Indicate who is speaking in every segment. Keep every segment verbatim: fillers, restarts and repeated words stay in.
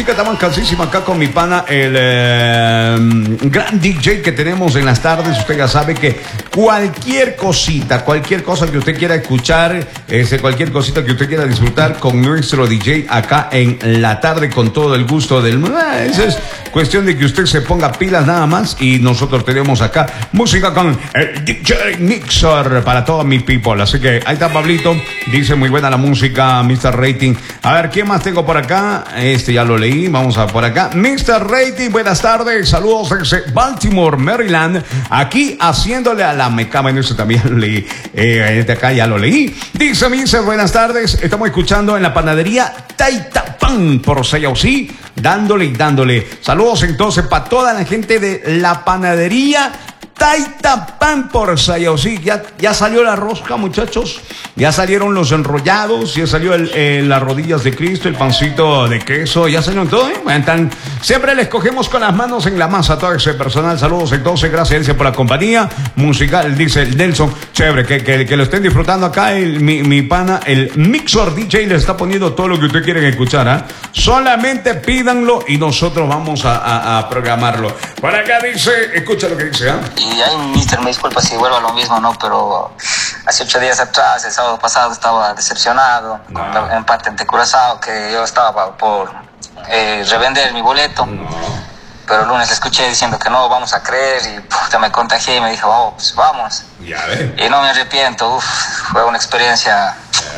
Speaker 1: música tan cansísima acá con mi pana, el eh, gran D J que tenemos en las tardes. Usted ya sabe que cualquier cosita, cualquier cosa que usted quiera escuchar, ese, cualquier cosita que usted quiera disfrutar con nuestro D J acá en la tarde con todo el gusto del mundo. Esa es cuestión de que usted se ponga pilas nada más y nosotros tenemos acá música con el D J Mixer para todo mi people. Así que ahí está Pablito, dice muy buena la música, mister Rating. A ver, ¿quién más tengo por acá? Este ya lo leí, vamos a por acá. mister Rating, buenas tardes, saludos desde Baltimore, Maryland, aquí haciéndole a la meca. Bueno, eso también lo leí, eh, este acá ya lo leí. Dice, mister, buenas tardes, estamos escuchando en la panadería Taita Pan por Sayaucí, dándole y dándole. Saludos entonces para toda la gente de la panadería Taita Pan por Sayaucí. Ya, ya salió la rosca, muchachos. Ya salieron los enrollados. Ya salió el, el, las rodillas de Cristo, el pancito de queso. Ya salieron todo, ¿eh? Están, siempre les cogemos con las manos en la masa a todo ese personal. Saludos entonces. Gracias por la compañía musical. Dice el Nelson. Chévere, que, que, que lo estén disfrutando acá. El, mi, mi pana, el Mixer D J les está poniendo todo lo que ustedes quieren escuchar, ¿eh? Solamente pídanlo y nosotros vamos a, a, a programarlo. Por acá dice, escucha lo que dice, ¿eh?
Speaker 2: Y ahí, mister, me disculpa si vuelvo a lo mismo, ¿no? Pero hace ocho días atrás, el sábado pasado, estaba decepcionado, no. con el empate ante Curazao, que yo estaba por eh, revender mi boleto. No. Pero el lunes le escuché diciendo que no, vamos a creer, y puta, me contagié y me dijo, oh, pues vamos.
Speaker 1: Ya ve.
Speaker 2: Y no me arrepiento, uf, fue una experiencia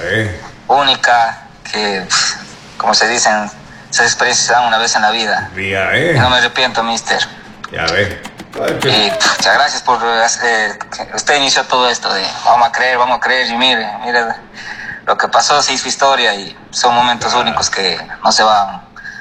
Speaker 2: única, que, como se dicen, esas experiencias se dan una vez en la vida.
Speaker 1: Ya ve.
Speaker 2: Y no me arrepiento, mister.
Speaker 1: Ya ve.
Speaker 2: Y muchas gracias por eh, que usted inició todo esto de vamos a creer, vamos a creer, y mire, mire lo que pasó, se hizo historia y son momentos claro. únicos que no se van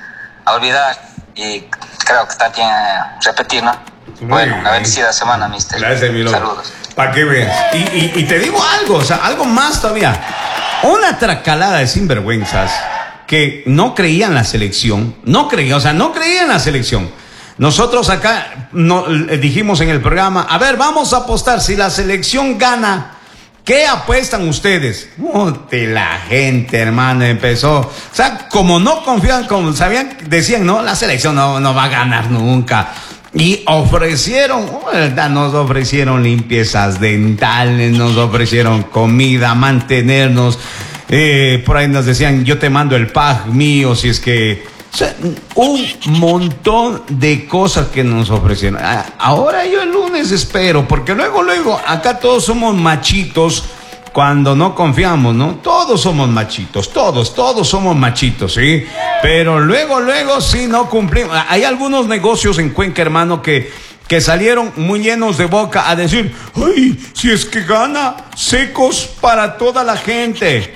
Speaker 2: a olvidar, y creo que está bien eh, repetir, ¿no? Muy bueno, bien. Una bendecida semana, mister.
Speaker 1: Gracias, mi loco.
Speaker 2: Saludos.
Speaker 1: Para que veas. Y, y, y te digo algo, o sea, algo más todavía. Una tracalada de sinvergüenzas que no creían la selección, no creían, o sea, no creían la selección. Nosotros acá no, dijimos en el programa, a ver, vamos a apostar, si la selección gana, ¿qué apuestan ustedes? Ute, la gente, hermano, empezó. O sea, como no confían, como sabían, decían, no, la selección no, no va a ganar nunca. Y ofrecieron, ¿verdad? Nos ofrecieron limpiezas dentales, nos ofrecieron comida, mantenernos. Eh, por ahí nos decían, yo te mando el pack mío, si es que... O sea, un montón de cosas que nos ofrecieron. Ahora yo el lunes espero, porque luego, luego, acá todos somos machitos cuando no confiamos, ¿no? Todos somos machitos, todos, todos somos machitos, ¿sí? Pero luego, luego sí no cumplimos. Hay algunos negocios en Cuenca, hermano, que... que salieron muy llenos de boca a decir, ¡ay, si es que gana, secos para toda la gente!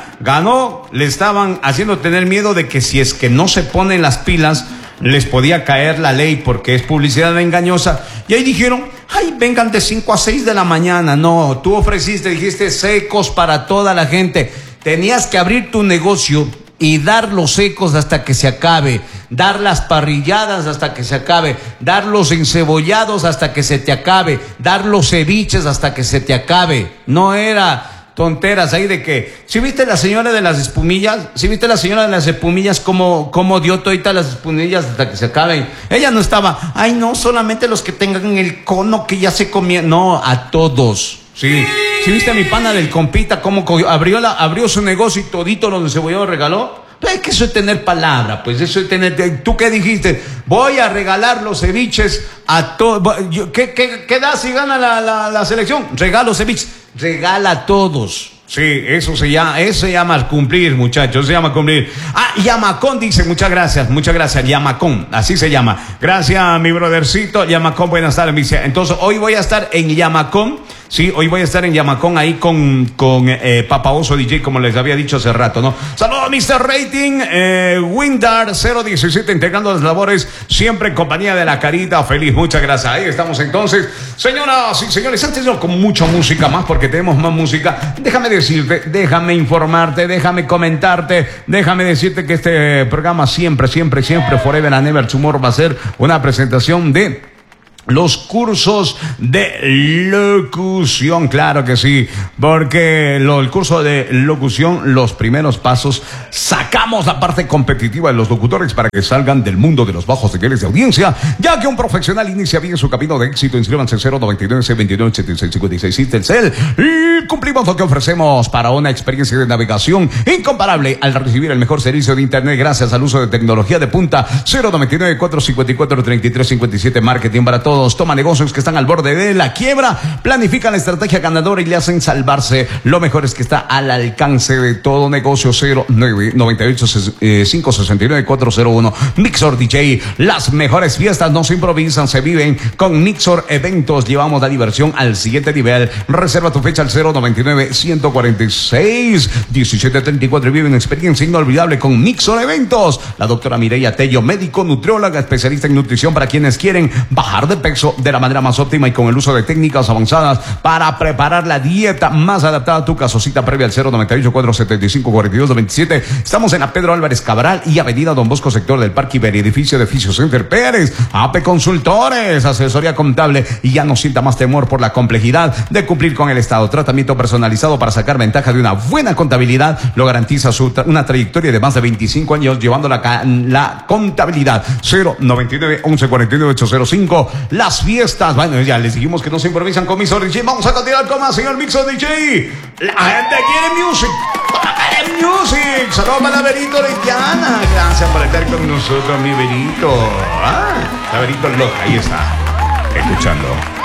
Speaker 1: Ganó, le estaban haciendo tener miedo de que si es que no se ponen las pilas, les podía caer la ley porque es publicidad engañosa. Y ahí dijeron, ¡ay, vengan de cinco a seis de la mañana! No, tú ofreciste, dijiste, secos para toda la gente. Tenías que abrir tu negocio y dar los secos hasta que se acabe, dar las parrilladas hasta que se acabe, dar los encebollados hasta que se te acabe, dar los ceviches hasta que se te acabe. No era tonteras ahí de que, ¿sí viste la señora de las espumillas? ¿Sí viste la señora de las espumillas cómo, cómo dio todita las espumillas hasta que se acaben? Ella no estaba, ay no, solamente los que tengan el cono que ya se comieron. No, a todos. Sí, ¿sí viste a mi pana del compita cómo abrió, la, abrió su negocio y todito los encebollados regaló? Es que eso es tener palabra, pues eso es tener... ¿Tú qué dijiste? Voy a regalar los ceviches a todos. ¿Qué, qué, ¿Qué da si gana la, la, la selección? Regalo ceviches. Regala a todos. Sí, eso se llama, eso se llama cumplir, muchachos, se llama cumplir. Ah, Yamacón dice, muchas gracias, muchas gracias, Yamacón, así se llama. Gracias, mi brothercito, Yamacón, buenas tardes, dice. Entonces, hoy voy a estar en Yamacón, sí, hoy voy a estar en Yamacón ahí con, con eh, Papa Oso D J, como les había dicho hace rato, ¿no? Saludos, mister Rating, eh, Windar cero diecisiete, integrando las labores, siempre en compañía de la carita feliz, muchas gracias. Ahí estamos entonces, señoras y señores, antes no con mucha música más, porque tenemos más música, déjame decirte, déjame informarte, déjame comentarte, déjame decirte que este programa siempre, siempre, siempre, forever and ever tomorrow va a ser una presentación de los cursos de locución, claro que sí, porque lo, el curso de locución, los primeros pasos, sacamos la parte competitiva de los locutores para que salgan del mundo de los bajos niveles de audiencia, ya que un profesional inicia bien su camino de éxito. Inscríbanse cero noventa y nueve, veintinueve, ochenta y seis, cincuenta y seis Telcel y cumplimos lo que ofrecemos para una experiencia de navegación incomparable al recibir el mejor servicio de internet gracias al uso de tecnología de punta. Cero noventa y nueve, cuatrocientos cincuenta y cuatro, treinta y tres cincuenta y siete, marketing para todos. Toma negocios que están al borde de la quiebra, planifican la estrategia ganadora y le hacen salvarse. Lo mejor es que está al alcance de todo negocio. Cero nueve noventa y ocho, cinco sesenta y nueve, cuatro cero uno. Mixor D J, las mejores fiestas no se improvisan, se viven con Mixor Eventos. Llevamos la diversión al siguiente nivel. Reserva tu fecha al cero noventa y nueve, ciento cuarenta y seis, diecisiete treinta y cuatro y vive una experiencia inolvidable con Mixor Eventos. La doctora Mireya Tello, médico nutrióloga, especialista en nutrición para quienes quieren bajar de peso de la manera más óptima y con el uso de técnicas avanzadas para preparar la dieta más adaptada a tu caso. Cita previa al cero noventa y ocho, cuatrocientos setenta y cinco, cuarenta y dos veintisiete. Estamos en la Pedro Álvarez Cabral y Avenida Don Bosco, sector del Parque Iberia, edificio de Fisiocenter Pérez. A P Consultores, asesoría contable, y ya no sienta más temor por la complejidad de cumplir con el Estado. Tratamiento personalizado para sacar ventaja de una buena contabilidad. Lo garantiza su tra una trayectoria de más de veinticinco años llevando la, la contabilidad. Cero noventa y nueve, once cuarenta y nueve, ocho cero cinco. Las fiestas, bueno, ya les dijimos que no se improvisan con Mixor D J. Vamos a continuar con más, señor Mixor D J. La gente quiere music. ¡Quiere music! Saludos para Berito Letiana. Gracias por estar con nosotros, mi Berito. Ah, la Berito loca, ahí está, escuchando